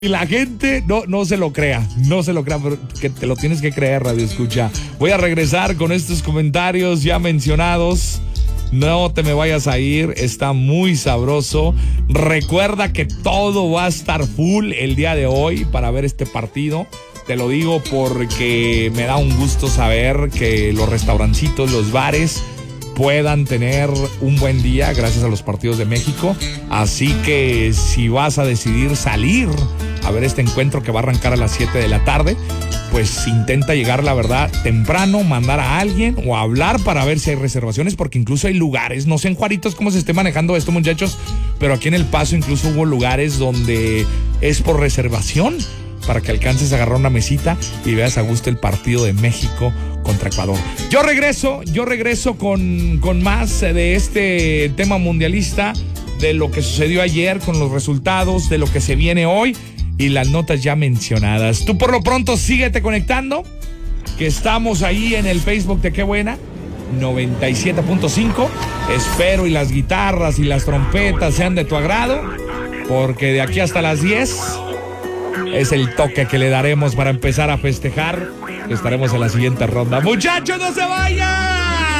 Y la gente no se lo crea, porque te lo tienes que creer, Radio Escucha. Voy a regresar con estos comentarios ya mencionados. No te me vayas a ir, está muy sabroso. Recuerda que todo va a estar full el día de hoy para ver este partido. Te lo digo porque me da un gusto saber que los restaurancitos, los bares puedan tener un buen día gracias a los partidos de México. Así que si vas a decidir salir a ver este encuentro que va a arrancar a las 7 de la tarde, pues intenta llegar, la verdad, temprano, mandar a alguien o hablar para ver si hay reservaciones, porque incluso hay lugares, no sé en Juaritos cómo se esté manejando esto, muchachos, pero aquí en El Paso incluso hubo lugares donde es por reservación para que alcances a agarrar una mesita y veas a gusto el partido de México contra Ecuador. Yo regreso con más de este tema mundialista, de lo que sucedió ayer con los resultados, de lo que se viene hoy y las notas ya mencionadas. Tú por lo pronto síguete conectando, que estamos ahí en el Facebook de Qué Buena 97.5. Espero y las guitarras y las trompetas sean de tu agrado, porque de aquí hasta las 10 es el toque que le daremos para empezar a festejar. Estaremos en la siguiente ronda. ¡Muchachos, no se vayan!